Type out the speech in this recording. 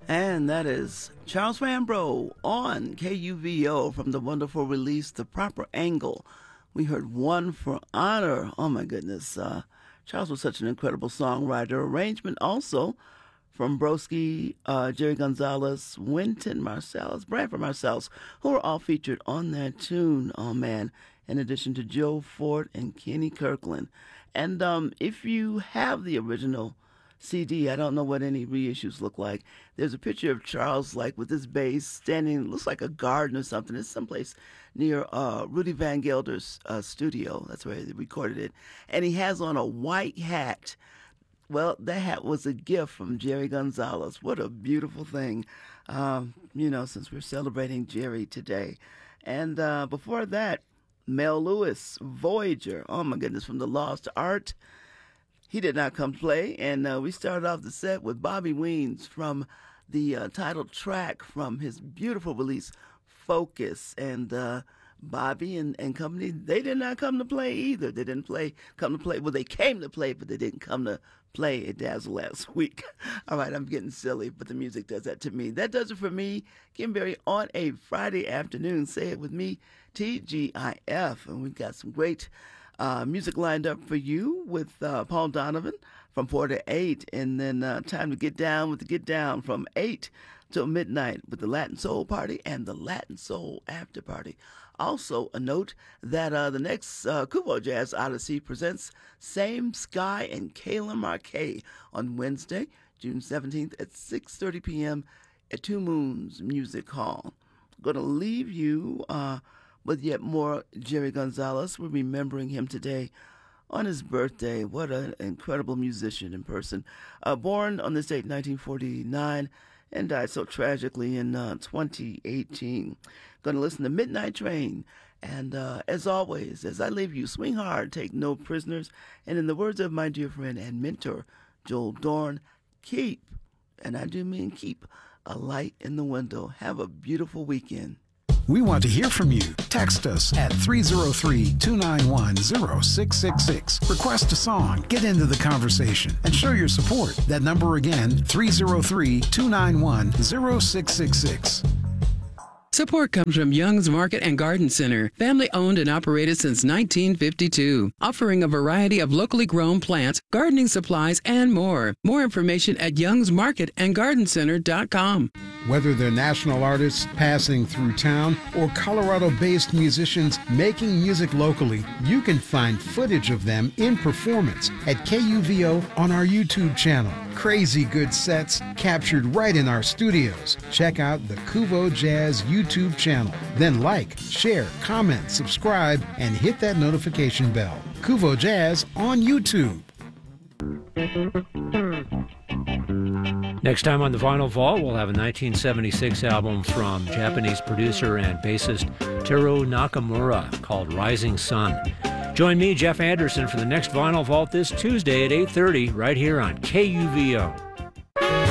And that is Charles Fambro on KUVO from the wonderful release, The Proper Angle. We heard One for Honor. Oh, my goodness. Charles was such an incredible songwriter. Arrangement also from Broski, Jerry Gonzalez, Wynton Marsalis, Branford Marsalis, who are all featured on that tune. Oh, man. In addition to Joe Ford and Kenny Kirkland. And if you have the original CD, I don't know what any reissues look like. There's a picture of Charles, like, with his bass standing, looks like a garden or something. It's someplace near Rudy Van Gelder's studio. That's where they recorded it. And he has on a white hat. Well, that hat was a gift from Jerry Gonzalez. What a beautiful thing, since we're celebrating Jerry today. And before that, Mel Lewis, Voyager. Oh, my goodness, from the Lost Art. He did not come play, and we started off the set with Bobby Weens from the title track from his beautiful release, Focus. And Bobby and company, they did not come to play either. They didn't come to play. Well, they came to play, but they didn't come to play at Dazzle last week. All right, I'm getting silly, but the music does that to me. That does it for me, Kim Berry, on a Friday afternoon. Say it with me, TGIF. And we've got some great music lined up for you with Paul Donovan from 4 to 8, and then time to get down with the Get Down from 8 till midnight with the Latin Soul Party and the Latin Soul After Party. Also, a note that the next Kuvo Jazz Odyssey presents Same Sky and Kayla Marquet on Wednesday, June 17th at 6:30 p.m. at Two Moons Music Hall. I'm going to leave you with yet more Jerry Gonzalez. We're remembering him today on his birthday. What an incredible musician in person. Born on this date, 1949, and died so tragically in 2018. Going to listen to Midnight Train. And as always, as I leave you, swing hard, take no prisoners. And in the words of my dear friend and mentor, Joel Dorn, keep, and I do mean keep, a light in the window. Have a beautiful weekend. We want to hear from you. Text us at 303-291-0666. Request a song, get into the conversation, and show your support. That number again, 303-291-0666. Support comes from Young's Market and Garden Center, family owned and operated since 1952, offering a variety of locally grown plants, gardening supplies, and more. More information at youngsmarketandgardencenter.com. Whether they're national artists passing through town or Colorado-based musicians making music locally, you can find footage of them in performance at KUVO on our YouTube channel. Crazy good sets captured right in our studios. Check out the Kuvo Jazz YouTube channel. Then like, share, comment, subscribe, and hit that notification bell. Kuvo Jazz on YouTube. Next time on the Vinyl Vault, we'll have a 1976 album from Japanese producer and bassist Teru Nakamura called Rising Sun. Join me, Jeff Anderson, for the next Vinyl Vault this Tuesday at 8:30 right here on KUVO.